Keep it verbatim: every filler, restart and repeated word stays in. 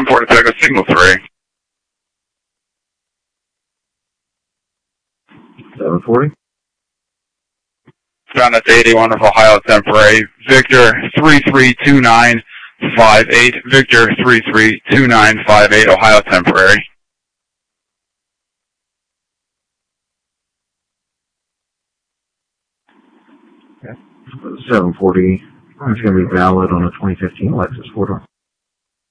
Port Echo, signal three. seven forty. Found at eighty-one of Ohio temporary. Victor three three two nine five eight. Victor three three two nine five eight, Ohio temporary. Okay. seven forty. It's going to be valid on a twenty fifteen Lexus four door.